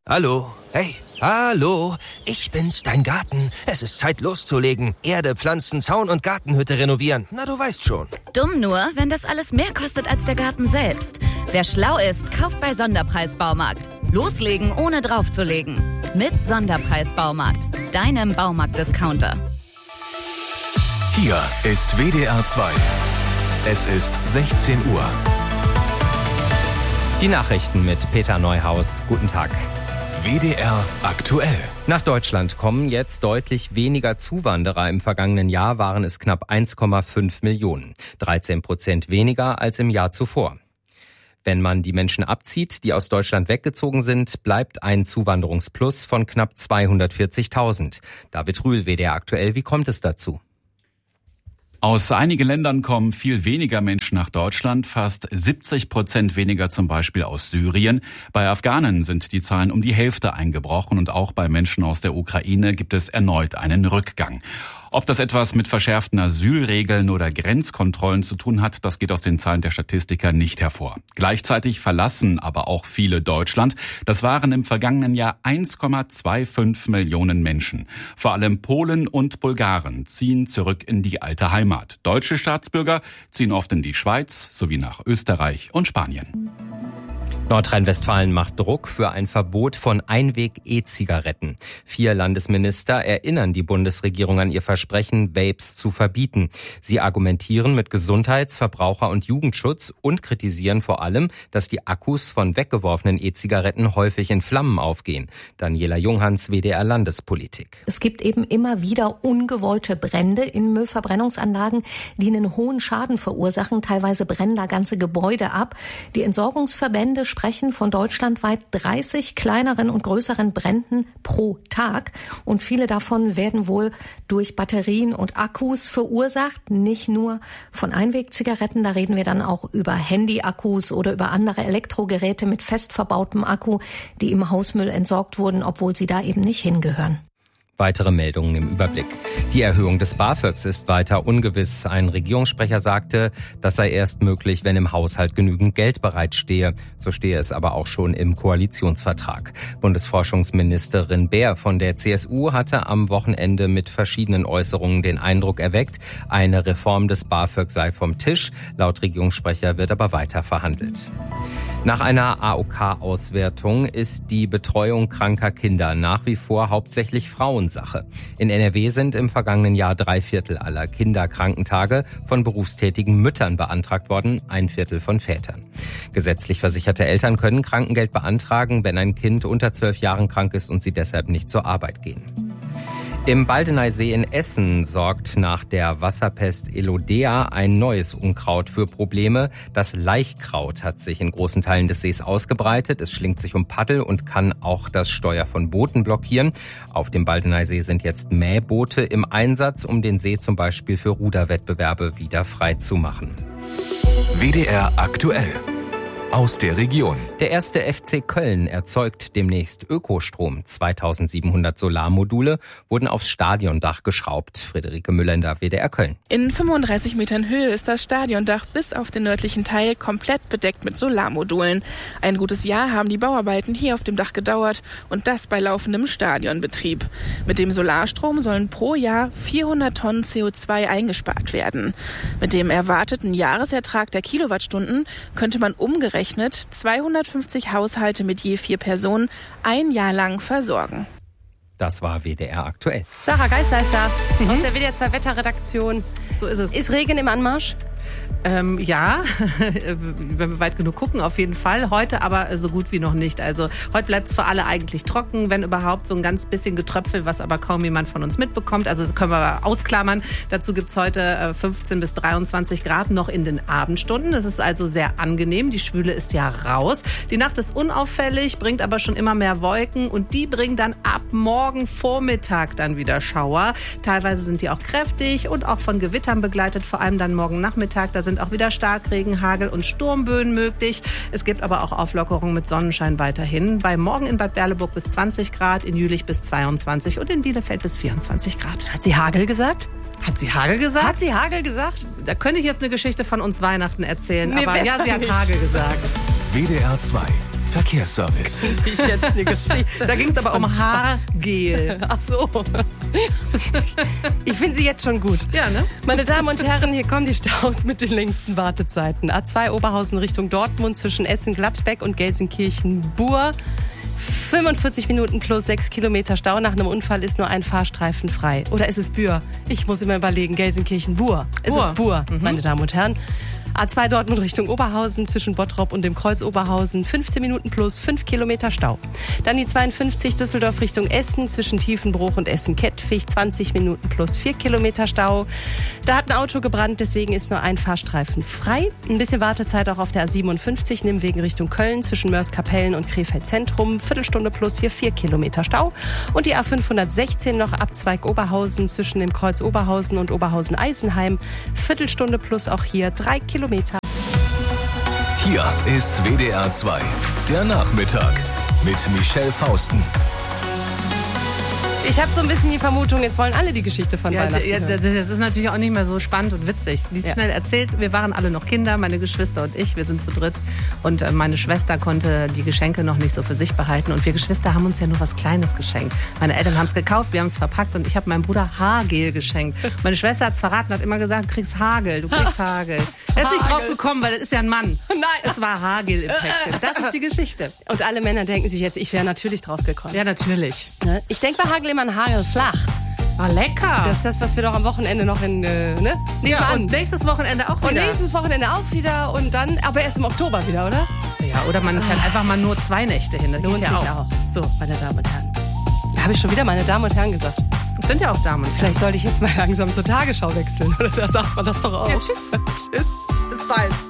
Hallo? Hey, hallo? Ich bin's, dein Garten. Es ist Zeit loszulegen. Erde, Pflanzen, Zaun und Gartenhütte renovieren. Na, du weißt schon. Dumm nur, wenn das alles mehr kostet als der Garten selbst. Wer schlau ist, kauft bei Sonderpreis Loslegen, ohne draufzulegen. Mit Sonderpreis deinem Baumarkt-Discounter. Hier ist WDR 2. Es ist 16 Uhr. Die Nachrichten mit Peter Neuhaus. Guten Tag. WDR aktuell. Nach Deutschland kommen jetzt deutlich weniger Zuwanderer. Im vergangenen Jahr waren es knapp 1,5 Millionen. 13% weniger als im Jahr zuvor. Wenn man die Menschen abzieht, die aus Deutschland weggezogen sind, bleibt ein Zuwanderungsplus von knapp 240.000. David Rühl, WDR aktuell. Wie kommt es dazu? Aus einigen Ländern kommen viel weniger Menschen nach Deutschland, fast 70% weniger zum Beispiel aus Syrien. Bei Afghanen sind die Zahlen um die Hälfte eingebrochen und auch bei Menschen aus der Ukraine gibt es erneut einen Rückgang. Ob das etwas mit verschärften Asylregeln oder Grenzkontrollen zu tun hat, das geht aus den Zahlen der Statistiker nicht hervor. Gleichzeitig verlassen aber auch viele Deutschland. Das waren im vergangenen Jahr 1,25 Millionen Menschen. Vor allem Polen und Bulgaren ziehen zurück in die alte Heimat. Deutsche Staatsbürger ziehen oft in die Schweiz sowie nach Österreich und Spanien. Nordrhein-Westfalen macht Druck für ein Verbot von Einweg-E-Zigaretten. 4 Landesminister erinnern die Bundesregierung an ihr Versprechen, Vapes zu verbieten. Sie argumentieren mit Gesundheits-, Verbraucher- und Jugendschutz und kritisieren vor allem, dass die Akkus von weggeworfenen E-Zigaretten häufig in Flammen aufgehen. Daniela Junghans, WDR Landespolitik. Es gibt eben immer wieder ungewollte Brände in Müllverbrennungsanlagen, die einen hohen Schaden verursachen. Teilweise brennen da ganze Gebäude ab. Die Entsorgungsverbände sprechen von deutschlandweit 30 kleineren und größeren Bränden pro Tag. Und viele davon werden wohl durch Batterien und Akkus verursacht. Nicht nur von Einwegzigaretten, da reden wir dann auch über Handy-Akkus oder über andere Elektrogeräte mit fest verbautem Akku, die im Hausmüll entsorgt wurden, obwohl sie da eben nicht hingehören. Weitere Meldungen im Überblick. Die Erhöhung des BAföGs ist weiter ungewiss. Ein Regierungssprecher sagte, das sei erst möglich, wenn im Haushalt genügend Geld bereitstehe. So stehe es aber auch schon im Koalitionsvertrag. Bundesforschungsministerin Baer von der CSU hatte am Wochenende mit verschiedenen Äußerungen den Eindruck erweckt, eine Reform des BAföG sei vom Tisch. Laut Regierungssprecher wird aber weiter verhandelt. Nach einer AOK-Auswertung ist die Betreuung kranker Kinder nach wie vor hauptsächlich Frauensache. In NRW sind im vergangenen Jahr 3/4 aller Kinderkrankentage von berufstätigen Müttern beantragt worden, 1/4 von Vätern. Gesetzlich versicherte Eltern können Krankengeld beantragen, wenn ein Kind unter 12 Jahren krank ist und sie deshalb nicht zur Arbeit gehen. Im Baldeneysee in Essen sorgt nach der Wasserpest Elodea ein neues Unkraut für Probleme. Das Laichkraut hat sich in großen Teilen des Sees ausgebreitet. Es schlingt sich um Paddel und kann auch das Steuer von Booten blockieren. Auf dem Baldeneysee sind jetzt Mähboote im Einsatz, um den See zum Beispiel für Ruderwettbewerbe wieder frei zu machen. WDR aktuell. Aus der Region. Der 1. FC Köln erzeugt demnächst Ökostrom. 2700 Solarmodule wurden aufs Stadiondach geschraubt. Friederike Müller in der WDR Köln. In 35 Metern Höhe ist das Stadiondach bis auf den nördlichen Teil komplett bedeckt mit Solarmodulen. Ein gutes Jahr haben die Bauarbeiten hier auf dem Dach gedauert und das bei laufendem Stadionbetrieb. Mit dem Solarstrom sollen pro Jahr 400 Tonnen CO2 eingespart werden. Mit dem erwarteten Jahresertrag der Kilowattstunden könnte man umgerechnet 250 Haushalte mit je 4 Personen ein Jahr lang versorgen. Das war WDR aktuell. Sarah Geisleister aus der WDR 2 Wetterredaktion. So ist es. Ist Regen im Anmarsch? Ja, wenn wir weit genug gucken, auf jeden Fall. Heute aber so gut wie noch nicht. Also heute bleibt es für alle eigentlich trocken, wenn überhaupt so ein ganz bisschen Getröpfel, was aber kaum jemand von uns mitbekommt. Also das können wir ausklammern. Dazu gibt's heute 15 bis 23 Grad noch in den Abendstunden. Das ist also sehr angenehm. Die Schwüle ist ja raus. Die Nacht ist unauffällig, bringt aber schon immer mehr Wolken und die bringen dann ab morgen Vormittag dann wieder Schauer. Teilweise sind die auch kräftig und auch von Gewittern begleitet, vor allem dann morgen Nachmittag. Da sind auch wieder Starkregen, Hagel und Sturmböen möglich. Es gibt aber auch Auflockerungen mit Sonnenschein weiterhin. Bei morgen in Bad Berleburg bis 20 Grad, in Jülich bis 22 und in Bielefeld bis 24 Grad. Hat sie Hagel gesagt? Hat sie Hagel gesagt? Hat sie Hagel gesagt? Da könnte ich jetzt eine Geschichte von uns Weihnachten erzählen. Nee, aber ja, sie hat nicht. Hagel gesagt. WDR 2. Verkehrsservice. Ich jetzt eine Geschichte. Da ging es aber um Haargel. Ach so. Ich finde sie jetzt schon gut. Ja, ne? Meine Damen und Herren, hier kommen die Staus mit den längsten Wartezeiten. A2 Oberhausen Richtung Dortmund zwischen Essen-Gladbeck und Gelsenkirchen-Bur. 45 Minuten plus 6 Kilometer Stau. Nach einem Unfall ist nur ein Fahrstreifen frei. Oder ist es Bür? Ich muss immer überlegen. Gelsenkirchen-Bur. Es ist Bur, meine Damen und Herren. A2 Dortmund Richtung Oberhausen zwischen Bottrop und dem Kreuz Oberhausen 15 Minuten plus 5 Kilometer Stau. Dann die 52 Düsseldorf Richtung Essen zwischen Tiefenbruch und Essen-Kettwig 20 Minuten plus 4 Kilometer Stau. Da hat ein Auto gebrannt, deswegen ist nur ein Fahrstreifen frei. Ein bisschen Wartezeit auch auf der A57 Nimwegen Richtung Köln zwischen Mörs-Kapellen und Krefeld Zentrum. Viertelstunde plus hier 4 Kilometer Stau. Und die A516 noch Abzweig Oberhausen zwischen dem Kreuz Oberhausen und Oberhausen-Eisenheim. Viertelstunde plus auch hier 3 Kilometer. Hier ist WDR 2, der Nachmittag mit Michelle Fausten. Ich habe so ein bisschen die Vermutung, jetzt wollen alle die Geschichte von Weihnachten hören. Das ist natürlich auch nicht mehr so spannend und witzig. Die ist schnell erzählt. Wir waren alle noch Kinder, meine Geschwister und ich. Wir sind zu dritt. Und meine Schwester konnte die Geschenke noch nicht so für sich behalten. Und wir Geschwister haben uns ja nur was Kleines geschenkt. Meine Eltern haben es gekauft, wir haben es verpackt. Und ich habe meinem Bruder Haargel geschenkt. Meine Schwester hat es verraten, hat immer gesagt, du kriegst Hagel, du kriegst Hagel. Er ist nicht drauf gekommen, weil das ist ja ein Mann. Nein. Es war Hagel im Päckchen. Das ist die Geschichte. Und alle Männer denken sich jetzt, ich wäre natürlich drauf gekommen. Ja, natürlich. Ne? Ich denke bei Hagel immer an Hagelflach. Ah, lecker. Das ist das, was wir doch am Wochenende noch in, ne? Ja, und nächstes Wochenende auch wieder. Und nächstes Wochenende auch wieder und dann, aber erst im Oktober wieder, oder? Ja, oder man fährt einfach mal nur 2 Nächte hin. Das Lohnt sich auch. So, meine Damen und Herren. Da habe ich schon wieder meine Damen und Herren gesagt. Das sind ja auch Damen und Herren. Vielleicht sollte ich jetzt mal langsam zur Tagesschau wechseln. Oder da sagt man das doch auch. Ja, tschüss. Tschüss. Bis bald.